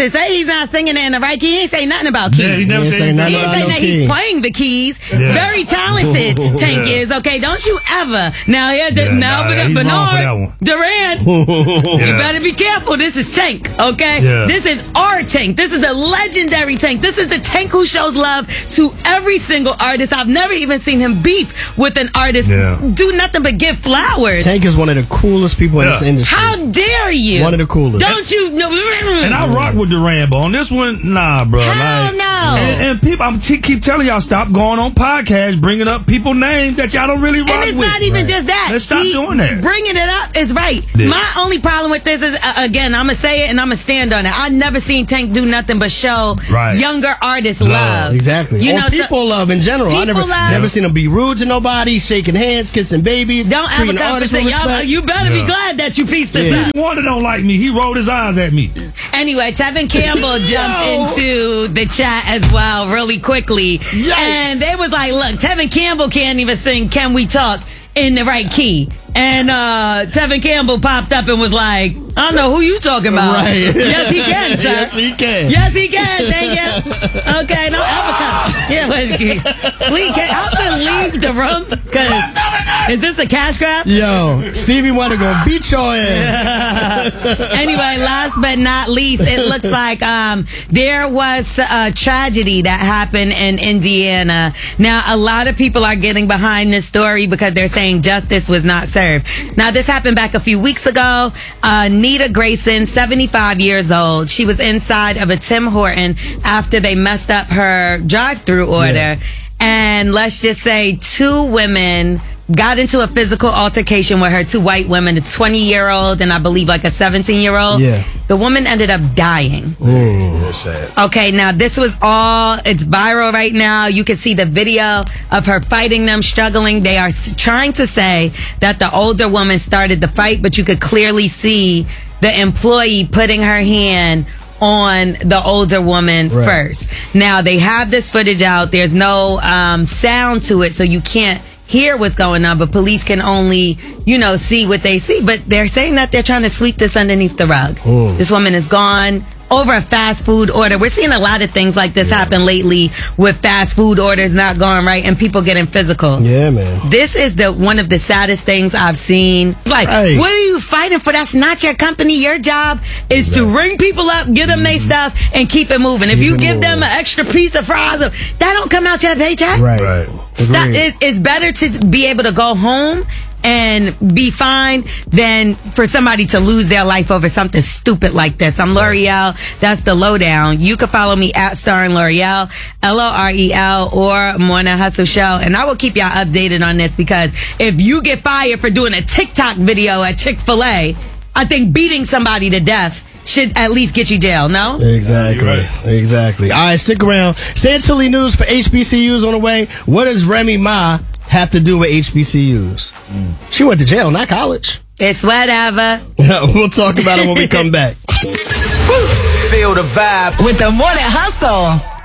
to say he's not singing it in the right key. He ain't say nothing about keys. Yeah, he never said He nothing ain't about say no that key. he's playing the keys. Yeah. Very talented, Tank is. Okay, don't you ever. Now, he's wrong for that Bernard one. Duran, you better be careful. This is Tank, okay? Yeah. This is our Tank. This is the legendary Tank. This is the Tank who shows love to every single artist. I've never even seen him beef with an artist. Do nothing but give flowers. Tank is one of the coolest people in this industry. How dare you? One of the coolest. Don't you know? And I rock with Duran, but on this one, nah, bro. Hell no. And people, I'm keep telling y'all, stop going on podcasts, bringing up people's names that y'all don't really rock with. And it's not even just that. Let's stop doing that. Bringing it up is right. Yeah. My only problem with this is, again, I'm going to say it and I'm going to stand on it. I never seen Tank do nothing but show younger artists love. Exactly. You know, people love in general. I never seen him be rude to nobody, shaking hands, kissing babies. Don't ever come and say, you better be glad that you pieced this up. Wanda don't like me. He rolled his eyes at me. Anyway, Tevin Campbell jumped into the chat as well really quickly. Yikes. And they was like, look, Tevin Campbell can't even sing Can We Talk in the right key. And Tevin Campbell popped up and was like, I don't know who you talking about. Right. Yes, he can, sir. Yes, he can. Yes, he can. Thank you. Okay, no, ever come. Yeah, please, I'm going to leave the room because is this a cash grab? Yo, Stevie Wonder gonna beat your ass. Anyway, last but not least, it looks like there was a tragedy that happened in Indiana. Now, a lot of people are getting behind this story because they're saying justice was not served. Now, this happened back a few weeks ago. Nita Grayson, 75 years old. She was inside of a Tim Horton after they messed up her drive-through order. Yeah. And let's just say two women got into a physical altercation with her, two white women, a 20-year-old and I believe like a 17-year-old. Yeah. The woman ended up dying. That's sad. Okay, now this was it's viral right now. You can see the video of her fighting them, struggling. They are trying to say that the older woman started the fight, but you could clearly see the employee putting her hand on the older woman first. Now, they have this footage out. There's no sound to it, so you can't hear what's going on, but police can only, see what they see. But they're saying that they're trying to sweep this underneath the rug. This woman is gone over a fast food order. We're seeing a lot of things like this happen lately with fast food orders not going right and people getting physical. Yeah, man. This is one of the saddest things I've seen. Like, what are you fighting for? That's not your company. Your job is to ring people up, give them their stuff, and keep it moving. If you give them an extra piece of fries, that don't come out your paycheck. Right. It's better to be able to go home and be fine than for somebody to lose their life over something stupid like this. I'm L'Oreal. That's the lowdown. You can follow me at Starring L'Oreal, L-O-R-E-L, or Morning Hustle Show. And I will keep y'all updated on this because if you get fired for doing a TikTok video at Chick-fil-A, I think beating somebody to death should at least get you jail, no? Exactly. All right, stick around. Stay until the news for HBCUs on the way. What does Remy Ma have to do with HBCUs? She went to jail, not college. It's whatever. We'll talk about it when we come back. Feel the vibe with the Morning Hustle.